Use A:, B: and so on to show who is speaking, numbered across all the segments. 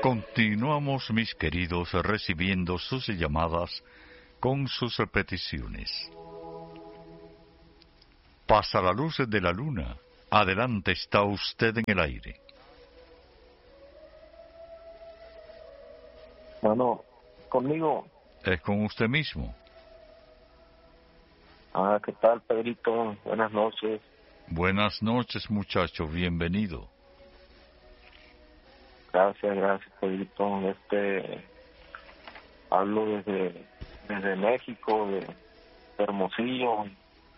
A: Continuamos, mis queridos, recibiendo sus llamadas con sus peticiones. Pasa la luz de la luna. Adelante, está usted en el aire.
B: Bueno, conmigo.
A: Es con usted mismo.
B: ¿Qué tal, Pedrito? Buenas noches.
A: Buenas noches, muchacho. Bienvenido.
B: Gracias, Pedrito. Hablo desde México, de Hermosillo.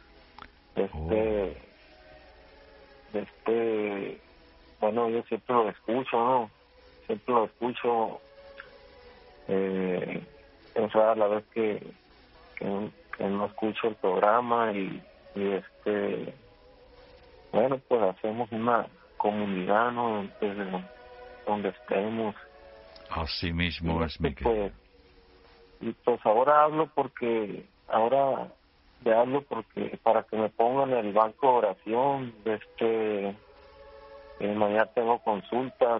B: Bueno, yo siempre lo escucho, ¿no? Siempre lo escucho. Es rara la vez que no escucho el programa y bueno, pues hacemos una comunidad, ¿no? Desde donde estemos.
A: Así mismo es, mi querido.
B: Pues ahora le hablo porque para que me pongan en el banco de oración. Mañana tengo consulta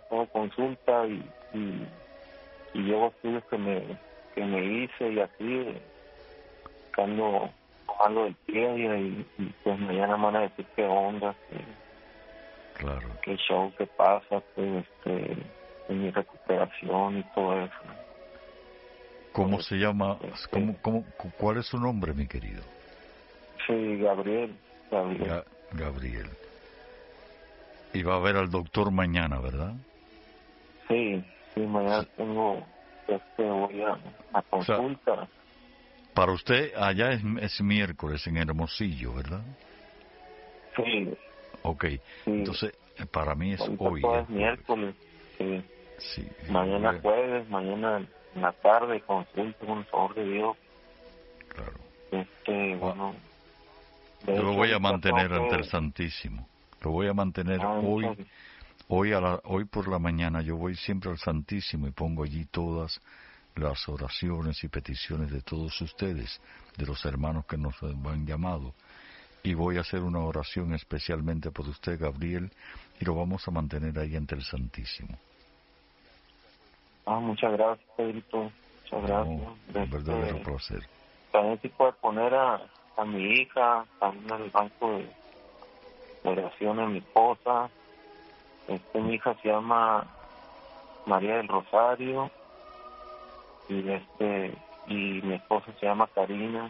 B: y llevo estudios que me hice y así ando jugando el pie y pues mañana me van a decir qué onda,
A: claro,
B: qué show, qué pasa, pues en mi recuperación y todo eso.
A: ¿Cómo se llama? ¿Cuál es su nombre, mi querido?
B: Sí, Gabriel.
A: Gabriel. Y va a ver al doctor mañana, ¿verdad?
B: Sí, mañana tengo, voy a consulta.
A: O sea, para usted allá es miércoles en Hermosillo, ¿verdad?
B: Sí.
A: Ok, sí. Entonces para mí es hoy.
B: Es miércoles, sí.
A: Sí.
B: Mañana jueves, mañana en la tarde consulta con el favor de Dios.
A: Claro.
B: Bueno.
A: Yo lo voy a mantener ante el Santísimo. Lo voy a mantener hoy por la mañana. Yo voy siempre al Santísimo y pongo allí todas las oraciones y peticiones de todos ustedes, de los hermanos que nos han llamado. Y voy a hacer una oración especialmente por usted, Gabriel, y lo vamos a mantener ahí ante el Santísimo.
B: Muchas gracias, Pedrito. Muchas gracias.
A: Un verdadero placer.
B: También se puede poner a mi hija, también en el banco de oración a mi esposa. Mi hija se llama María del Rosario y mi esposa se llama Karina.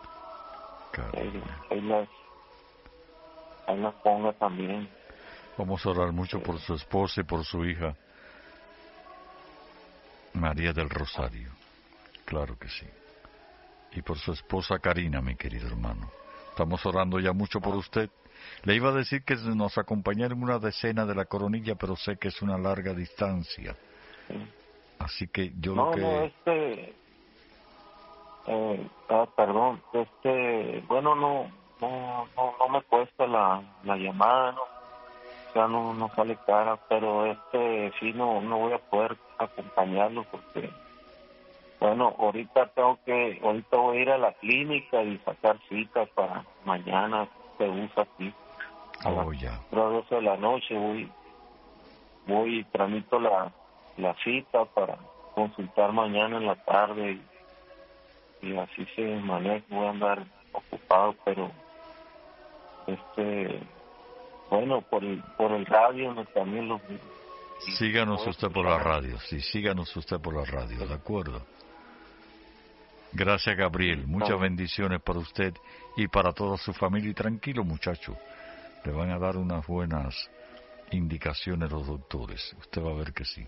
B: Ahí las ponga también.
A: Vamos a orar mucho por su esposa y por su hija María del Rosario. Claro que sí. Y por su esposa Karina, mi querido hermano. Estamos orando ya mucho por usted. Le iba a decir que nos acompañara en una decena de la Coronilla, pero sé que es una larga distancia.
B: Sí.
A: Así que yo
B: perdón, bueno, no me cuesta la llamada, ¿no? O sea, no sale cara, pero sí no voy a poder acompañarlo porque, bueno, ahorita voy a ir a la clínica y sacar citas para mañana, se usa aquí. A las 12 de la noche voy y tramito la cita para consultar mañana en la tarde y así se maneja. Voy a andar ocupado, pero bueno, por el radio también lo...
A: Síganos usted por la radio, sí, síganos usted por la radio, ¿de acuerdo? Gracias, Gabriel, muchas bendiciones para usted y para toda su familia, y tranquilo, muchacho, le van a dar unas buenas indicaciones los doctores, usted va a ver que sí.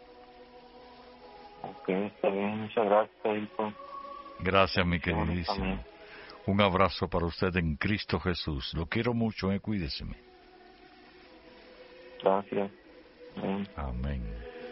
B: Ok, está bien, muchas gracias, hijo.
A: Gracias, mi queridísimo. Un abrazo para usted en Cristo Jesús. Lo quiero mucho, cuídese.
B: Gracias.
A: Amén.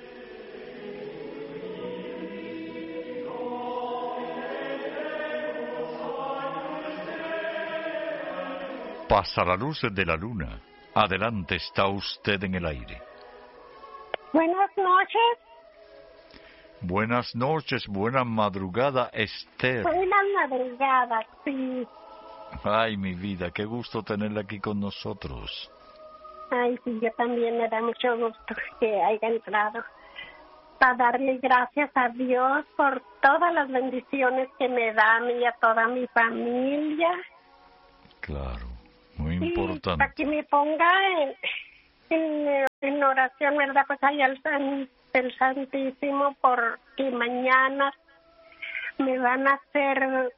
A: Pasa la luz de la luna. Adelante, está usted en el aire.
C: Buenas noches.
A: Buenas noches, buena madrugada, Esther.
C: Buenas madrugadas, sí.
A: Ay, mi vida, qué gusto tenerla aquí con nosotros.
C: Ay, sí, yo también, me da mucho gusto que haya entrado. para darle gracias a Dios por todas las bendiciones que me dan y a toda mi familia.
A: Claro, muy
C: Y
A: importante.
C: para que me ponga en oración, ¿verdad? Pues ahí el Santísimo, porque mañana me van a hacer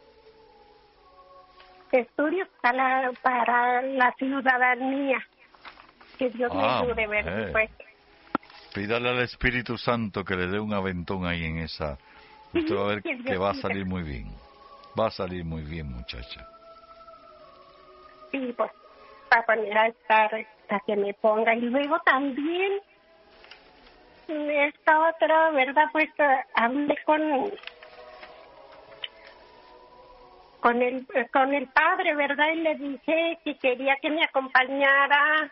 C: estudios para la ciudadanía. Que Dios me ayude, ¿verdad? Pues.
A: Pídale al Espíritu Santo que le dé un aventón ahí en esa. Usted va a ver que va a salir muy bien. Va a salir muy bien, muchacha.
C: Sí, pues, para poner a estar, para que me ponga. Y luego también, esta otra, ¿verdad? Pues hablé con el padre, ¿verdad? Y le dije que quería que me acompañara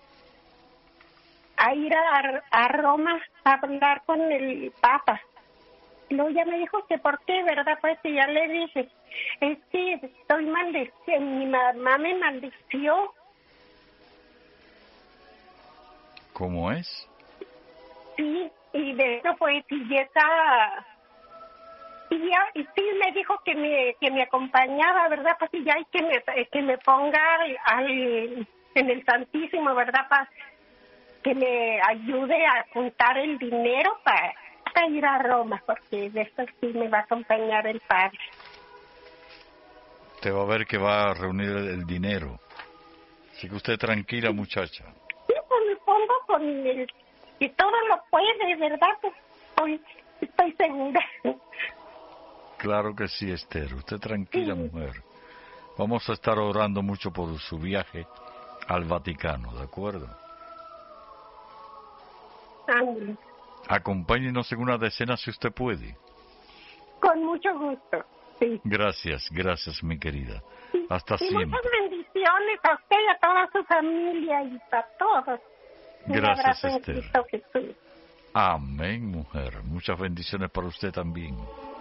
C: a ir a Roma a hablar con el Papa. Luego ya me dijo que por qué, ¿verdad? Pues y ya le dije, es que estoy maldecida, mi mamá me maldició.
A: ¿Cómo es?
C: Sí, y de eso pues, y sí me dijo que me acompañaba, ¿verdad? Pues y ya y que me ponga en el Santísimo, ¿verdad? Para que me ayude a juntar el dinero para ir a Roma, porque de esto sí me va a acompañar el padre.
A: Te va a ver que va a reunir el dinero. Así que usted tranquila, muchacha.
C: Sí, pues me pongo con el que todo lo puede, ¿verdad? Pues estoy segura.
A: Claro que sí, Esther. Usted tranquila, mujer. Vamos a estar orando mucho por su viaje al Vaticano, ¿de acuerdo?
C: Ándale.
A: Acompáñenos en una decena si usted puede.
C: Con mucho gusto, sí.
A: Gracias, mi querida. Hasta siempre.
C: Muchas bendiciones a usted y a toda su familia y a todos.
A: Gracias,
C: Un abrazo
A: Esther.
C: en Cristo Jesús.
A: Amén, mujer. Muchas bendiciones para usted también.